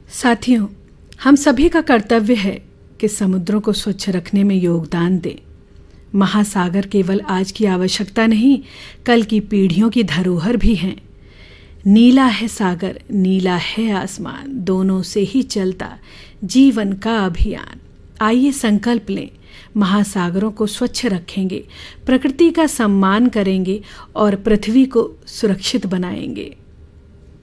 साथियों, हम सभी का कर्तव्य है कि समुद्रों को स्वच्छ रखने में योगदान दें। महासागर केवल आज की आवश्यकता नहीं, कल की पीढ़ियों की धरोहर भी हैं। नीला है सागर, नीला है आसमान, दोनों से ही चलता जीवन का अभियान। आइए संकल्प लें, महासागरों को स्वच्छ रखेंगे, प्रकृति का सम्मान करेंगे और पृथ्वी को सुरक्षित बनाएंगे।